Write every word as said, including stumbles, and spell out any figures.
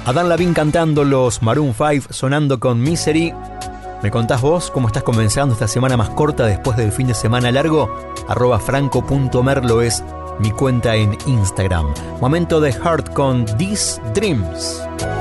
Adam Levine cantando, los Maroon cinco sonando con Misery. ¿Me contás vos cómo estás comenzando esta semana más corta después del fin de semana largo? Arroba franco.merlo es mi cuenta en Instagram. Momento de Heart con These Dreams.